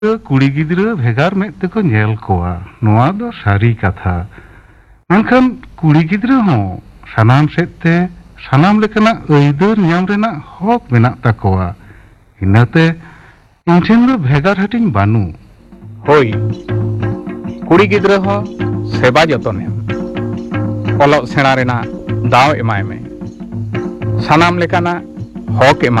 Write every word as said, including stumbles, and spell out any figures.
कुड़ी गिद्रा भेगार में तेको नेल कोआ नोआ दो सारी कथा मेनखान कुड़ी गिद्रा हो सानाम सेते सानाम लेकना अइदर न्याम रेना हक मेना ताकोआ इनाते इनठेन दो भेगार हटिंग बानू होई कुड़ी गिद्रा हो सेवा जतन एम ओलो सेना रेना दाव एमाय में सानाम लेकना हक एमा